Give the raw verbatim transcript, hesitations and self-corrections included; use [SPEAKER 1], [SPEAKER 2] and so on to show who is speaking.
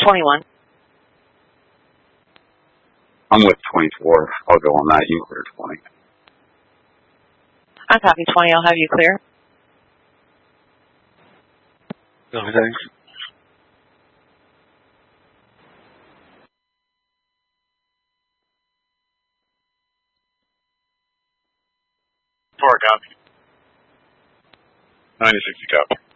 [SPEAKER 1] twenty-one.
[SPEAKER 2] I'm with twenty-four. I'll go on that. You clear twenty.
[SPEAKER 1] I copy twenty. I'll have you clear.
[SPEAKER 2] Okay, thanks.
[SPEAKER 3] Four copy. ninety-six copy.